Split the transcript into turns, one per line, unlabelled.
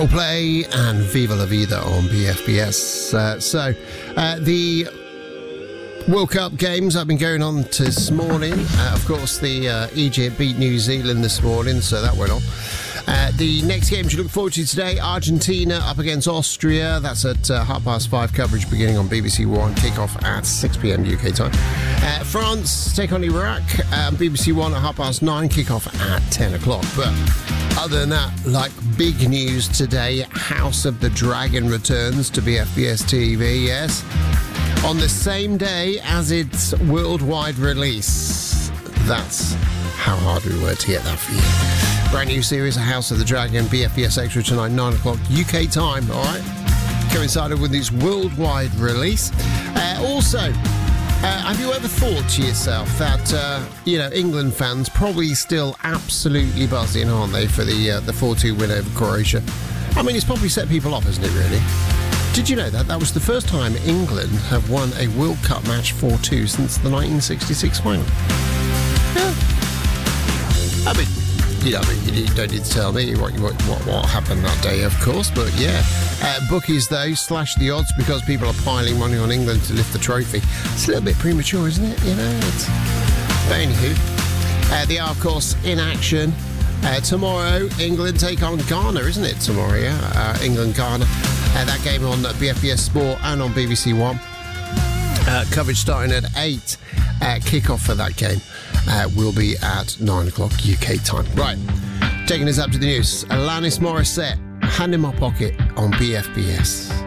Play and Viva La Vida on BFBS. The World Cup games have been going on this morning. Of course, the Egypt beat New Zealand this morning, so that went on. The next game to look forward to today, Argentina up against Austria. That's at 5:30 coverage beginning on BBC One. Kick-off at 6 p.m. UK time. France take on Iraq. BBC One at 9:30. Kick-off at 10 o'clock. But other than that, like big news today, House of the Dragon returns to BFBS TV, yes. On the same day as its worldwide release. That's how hard we were to get that for you. Brand new series of House of the Dragon, BFBS Extra tonight, 9 o'clock UK time, alright? Coincided with its worldwide release. Also, have you ever thought to yourself that, England fans probably still absolutely buzzing, aren't they, for the 4-2 win over Croatia? I mean, it's probably set people off, isn't it, really? Did you know that? That was the first time England have won a World Cup match 4-2 since the 1966 final. Yeah. I mean, you don't need to tell me what happened that day, of course, but yeah. Bookies, though, slash the odds because people are piling money on England to lift the trophy. It's a little bit premature, isn't it? But anywho, they are, of course, in action. Tomorrow, England take on Ghana, isn't it? Tomorrow, yeah. England-Ghana. That game on BFBS Sport and on BBC One. Coverage starting at 8. Kick-off for that game will be at 9 o'clock UK time. Right, taking us up to the news. Alanis Morissette, Hand in My Pocket on BFBS.